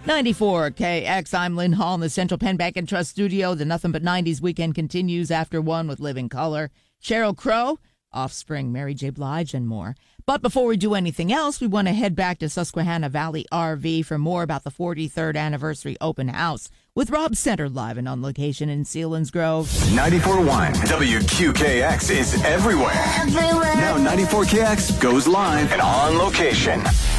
94 KX, I'm Lynn Hall in the Central Penn Bank and Trust Studio. The Nothing But 90s weekend continues after 1 with Living Color, Sheryl Crow, Offspring, Mary J. Blige, and more. But before we do anything else, we want to head back to Susquehanna Valley RV for more about the 43rd anniversary open house with Rob Center live and on location in Selinsgrove. 94.1 WQKX is everywhere. Now 94KX goes live and on location.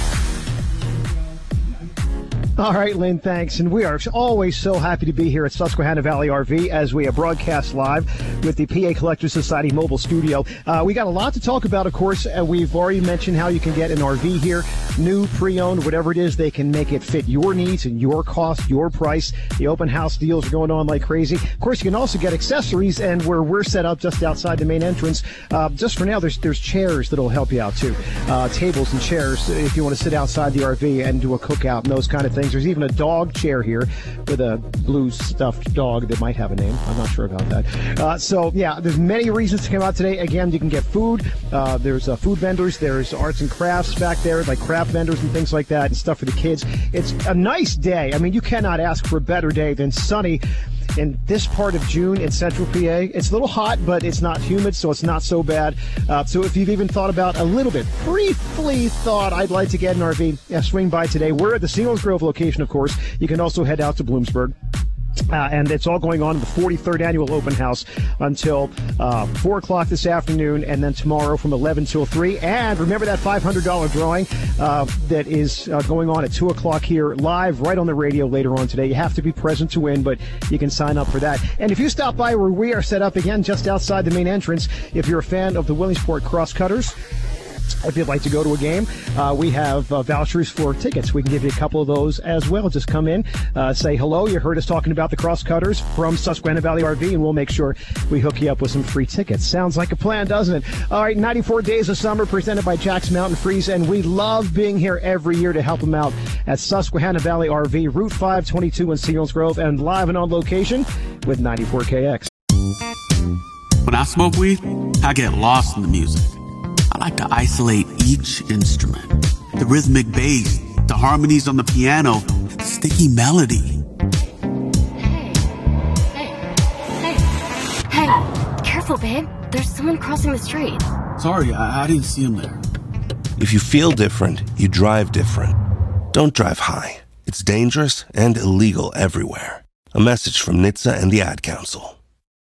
All right, Lynn, thanks. And we are always so happy to be here at Susquehanna Valley RV as we broadcast live with the PA Collectors Society mobile studio. We got a lot to talk about, of course. We've already mentioned how you can get an RV here, new, pre-owned, whatever it is. They can make it fit your needs and your cost, your price. The open house deals are going on like crazy. Of course, you can also get accessories, and where we're set up just outside the main entrance, just for now, there's chairs that'll help you out, too. Tables and chairs if you want to sit outside the RV and do a cookout and those kind of things. There's even a dog chair here with a blue stuffed dog that might have a name. I'm not sure about that. So, yeah, there's many reasons to come out today. Again, you can get food. There's food vendors. There's arts and crafts back there, like craft vendors and things like that and stuff for the kids. It's a nice day. I mean, you cannot ask for a better day than sunny in this part of June in central PA. It's a little hot, but it's not humid, so it's not so bad. So if you've even thought about briefly thought, I'd like to get an RV, swing by today. We're at the Selinsgrove location, of course. You can also head out to Bloomsburg. And it's all going on in the 43rd annual open house until 4 o'clock this afternoon, and then tomorrow from 11 till 3. And remember that $500 drawing that is going on at 2 o'clock here live right on the radio later on today. You have to be present to win, but you can sign up for that. And if you stop by where we are set up, again, just outside the main entrance, if you're a fan of the Willingsport Crosscutters, if you'd like to go to a game, we have vouchers for tickets. We can give you a couple of those as well. Just come in, say hello. You heard us talking about the Crosscutters from Susquehanna Valley RV, and we'll make sure we hook you up with some free tickets. Sounds like a plan, doesn't it? All right, 94 Days of Summer presented by Jack's Mountain Freeze, and we love being here every year to help them out at Susquehanna Valley RV, Route 522 in Selinsgrove, and live and on location with 94KX. When I smoke weed, I get lost in the music. I like to isolate each instrument. The rhythmic bass, the harmonies on the piano, the sticky melody. Hey, careful, babe. There's someone crossing the street. Sorry, I didn't see him there. If you feel different, you drive different. Don't drive high. It's dangerous and illegal everywhere. A message from NHTSA and the Ad Council.